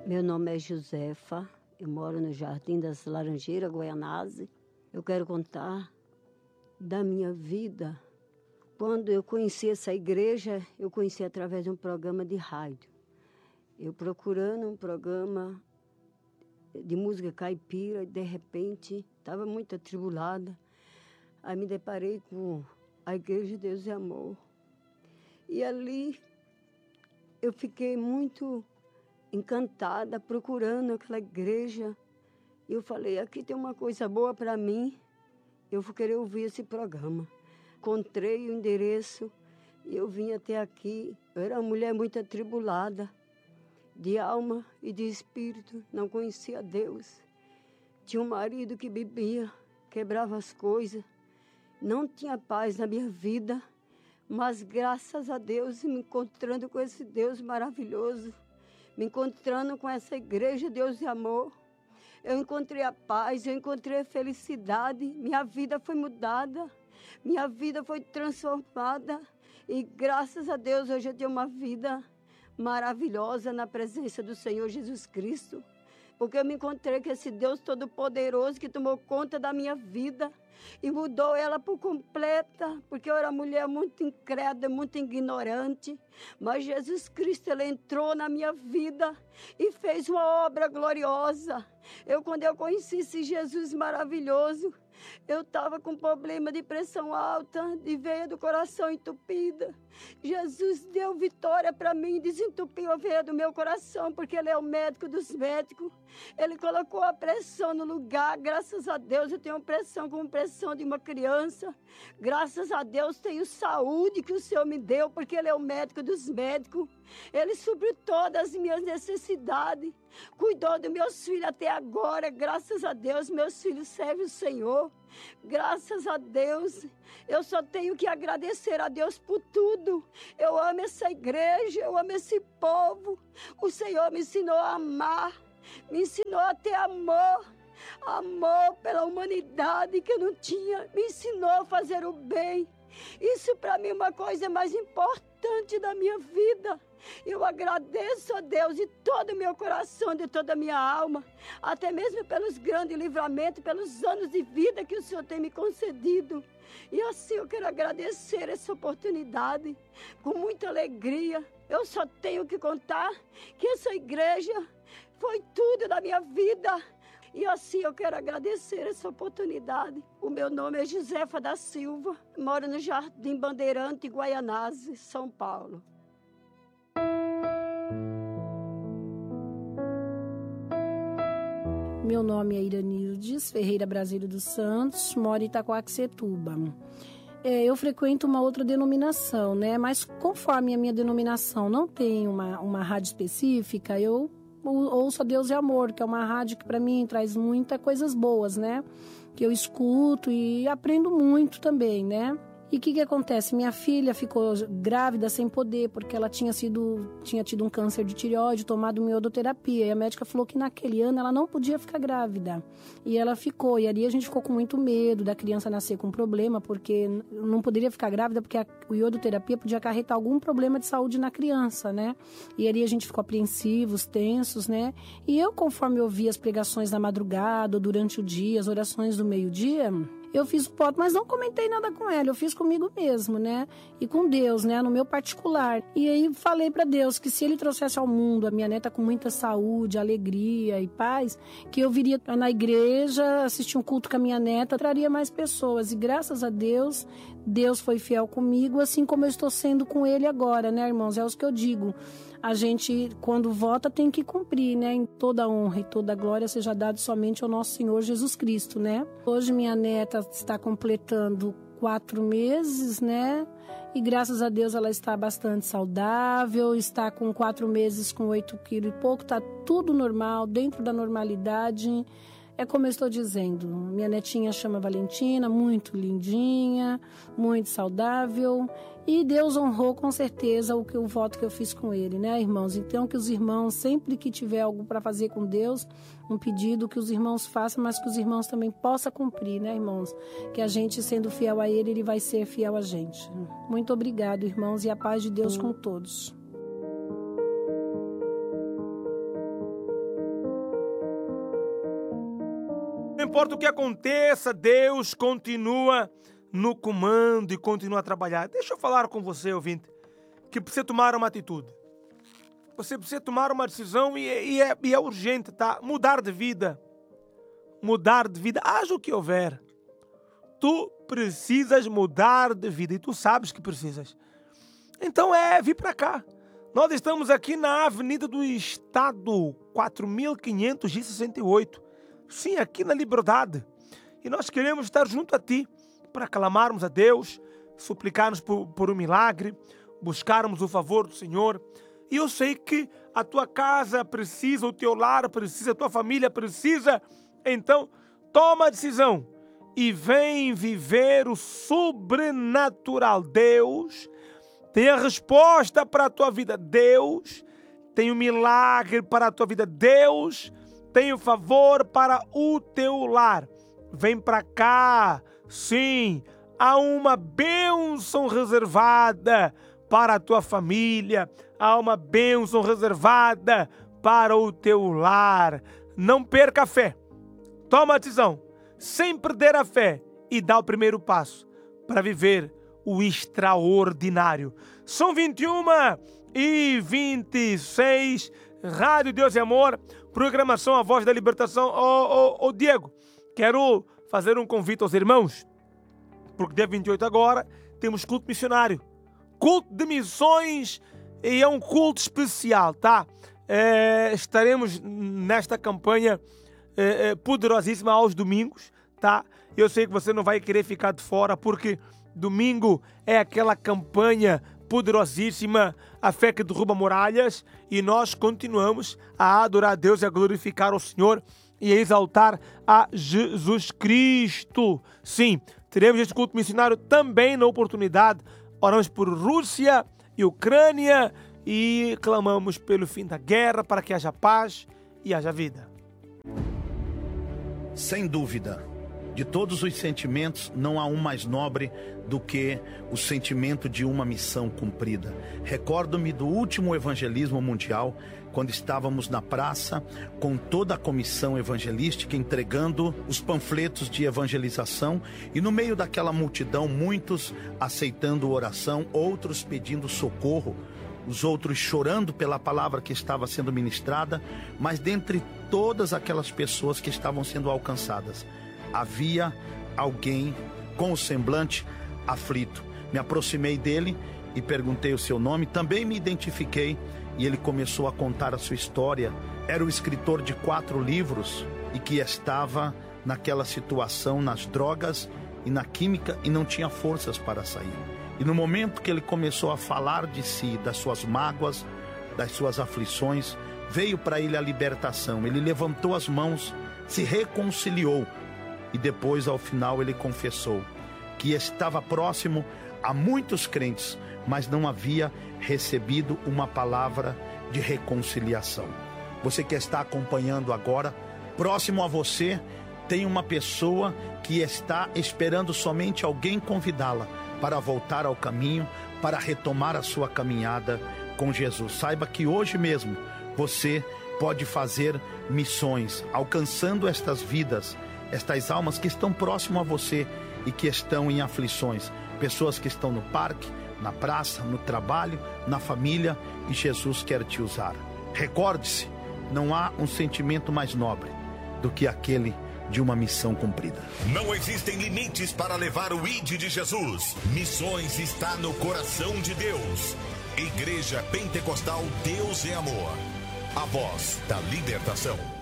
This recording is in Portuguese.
Meu nome é Josefa, eu moro no Jardim das Laranjeiras, Guaianazes. Eu quero contar da minha vida. Quando eu conheci essa igreja, eu conheci através de um programa de rádio. Eu procurando um programa de música caipira, e de repente, estava muito atribulada. Aí me deparei com a Igreja Deus e Amor. E ali eu fiquei muito encantada, procurando aquela igreja. E eu falei, aqui tem uma coisa boa para mim, eu vou querer ouvir esse programa. Encontrei o endereço e eu vim até aqui. Eu era uma mulher muito atribulada, de alma e de espírito, não conhecia Deus. Tinha um marido que bebia, quebrava as coisas, não tinha paz na minha vida, mas graças a Deus, me encontrando com esse Deus maravilhoso, me encontrando com essa igreja Deus e Amor, eu encontrei a paz, eu encontrei a felicidade, minha vida foi mudada, minha vida foi transformada e graças a Deus hoje eu tenho uma vida maravilhosa na presença do Senhor Jesus Cristo, porque eu me encontrei com esse Deus Todo-Poderoso que tomou conta da minha vida e mudou ela por completa, porque eu era mulher muito incrédula, muito ignorante, mas Jesus Cristo, Ele entrou na minha vida e fez uma obra gloriosa. Quando eu conheci esse Jesus maravilhoso, eu estava com problema de pressão alta, de veia do coração entupida. Jesus deu vitória para mim, desentupiu a veia do meu coração, porque Ele é o médico dos médicos. Ele colocou a pressão no lugar. Graças a Deus eu tenho pressão como pressão de uma criança. Graças a Deus tenho saúde que o Senhor me deu, porque Ele é o médico dos médicos. Ele supriu todas as minhas necessidades, cuidou dos meus filhos até agora. Graças a Deus, meus filhos servem o Senhor. Graças a Deus, eu só tenho que agradecer a Deus por tudo. Eu amo essa igreja, eu amo esse povo. O Senhor me ensinou a amar, me ensinou a ter amor. Amor pela humanidade que eu não tinha, me ensinou a fazer o bem. Isso para mim é uma coisa mais importante da minha vida. Eu agradeço a Deus de todo o meu coração, de toda a minha alma, até mesmo pelos grandes livramentos, pelos anos de vida que o Senhor tem me concedido. E assim eu quero agradecer essa oportunidade com muita alegria. Eu só tenho que contar que essa igreja foi tudo na minha vida. E assim eu quero agradecer essa oportunidade. O meu nome é Josefa da Silva, moro no Jardim Bandeirante, Guaianazes, São Paulo. Meu nome é Iranildes Ferreira Brasílio dos Santos, moro em Itacoaxetuba. Eu frequento uma outra denominação, né? Mas conforme a minha denominação não tem uma rádio específica, eu ouço a Deus e Amor, que é uma rádio que para mim traz muitas coisas boas, né? Que eu escuto e aprendo muito também, né? E o que acontece? Minha filha ficou grávida sem poder, porque ela tinha tido um câncer de tireoide, tomado iodoterapia. E a médica falou que naquele ano ela não podia ficar grávida. E ela ficou. E ali a gente ficou com muito medo da criança nascer com problema, porque não poderia ficar grávida, porque a iodoterapia podia acarretar algum problema de saúde na criança, né? E ali a gente ficou apreensivos, tensos, né? E eu, conforme eu via as pregações na madrugada, ou durante o dia, as orações do meio-dia, eu fiz o voto, mas não comentei nada com ela, eu fiz comigo mesmo, né? E com Deus, né? No meu particular. E aí falei pra Deus que se Ele trouxesse ao mundo a minha neta com muita saúde, alegria e paz, que eu viria na igreja, assistir um culto com a minha neta, traria mais pessoas. E graças a Deus, Deus foi fiel comigo, assim como eu estou sendo com Ele agora, né, irmãos? É o que eu digo. A gente, quando vota, tem que cumprir, né? Em toda honra e toda glória seja dado somente ao nosso Senhor Jesus Cristo, né? Hoje minha neta está completando 4 meses, né? E graças a Deus ela está bastante saudável, está com 4 meses com 8 quilos e pouco, está tudo normal, dentro da normalidade. É como eu estou dizendo, minha netinha chama Valentina, muito lindinha, muito saudável. E Deus honrou com certeza o voto que eu fiz com ele, né, irmãos? Então que os irmãos, sempre que tiver algo para fazer com Deus, um pedido que os irmãos façam, mas que os irmãos também possam cumprir, né, irmãos? Que a gente, sendo fiel a ele, ele vai ser fiel a gente. Muito obrigado, irmãos, e a paz de Deus com todos. importa o que aconteça, Deus continua no comando e continua a trabalhar. Deixa eu falar com você, ouvinte, que precisa tomar uma atitude. Você precisa tomar uma decisão e é urgente, tá? Mudar de vida. Mudar de vida, haja o que houver. Tu precisas mudar de vida e tu sabes que precisas. Então vir para cá. Nós estamos aqui na Avenida do Estado, 4568. Sim, aqui na Liberdade. E nós queremos estar junto a ti para clamarmos a Deus, suplicarmos por um milagre, buscarmos o favor do Senhor. E eu sei que a tua casa precisa, o teu lar precisa, a tua família precisa. Então, toma a decisão e vem viver o sobrenatural. Deus tem a resposta para a tua vida. Deus tem um milagre para a tua vida. Deus tem o favor para o teu lar. Vem para cá. Sim, há uma bênção reservada para a tua família. Há uma bênção reservada para o teu lar. Não perca a fé. Toma a decisão, sem perder a fé, e dá o primeiro passo para viver o extraordinário. São 21h26, Rádio Deus e Amor, programação A Voz da Libertação. Diego, quero fazer um convite aos irmãos, porque dia 28 agora temos culto missionário, culto de missões, e é um culto especial, tá? Estaremos nesta campanha poderosíssima aos domingos, tá? Eu sei que você não vai querer ficar de fora, porque domingo é aquela campanha poderosíssima, a fé que derruba muralhas, e nós continuamos a adorar a Deus e a glorificar o Senhor e a exaltar a Jesus Cristo. Sim, teremos este culto missionário também na oportunidade. Oramos por Rússia e Ucrânia e clamamos pelo fim da guerra, para que haja paz e haja vida. Sem dúvida, de todos os sentimentos, não há um mais nobre do que o sentimento de uma missão cumprida. Recordo-me do último evangelismo mundial, quando estávamos na praça com toda a comissão evangelística entregando os panfletos de evangelização, e no meio daquela multidão, muitos aceitando oração, outros pedindo socorro, os outros chorando pela palavra que estava sendo ministrada, mas dentre todas aquelas pessoas que estavam sendo alcançadas, havia alguém com o semblante aflito. Me aproximei dele e perguntei o seu nome, também me identifiquei, e ele começou a contar a sua história. Era o escritor de 4 livros e que estava naquela situação, nas drogas e na química, e não tinha forças para sair. E no momento que ele começou a falar de si, das suas mágoas, das suas aflições, veio para ele a libertação. Ele levantou as mãos, se reconciliou, e depois, ao final, ele confessou que estava próximo a muitos crentes, mas não havia recebido uma palavra de reconciliação. Você que está acompanhando agora, próximo a você, tem uma pessoa que está esperando somente alguém convidá-la para voltar ao caminho, para retomar a sua caminhada com Jesus. Saiba que hoje mesmo você pode fazer missões, alcançando estas vidas, estas almas que estão próximo a você e que estão em aflições. Pessoas que estão no parque, na praça, no trabalho, na família, e Jesus quer te usar. Recorde-se, não há um sentimento mais nobre do que aquele de uma missão cumprida. Não existem limites para levar o ID de Jesus. Missões está no coração de Deus. Igreja Pentecostal Deus é Amor. A Voz da Libertação.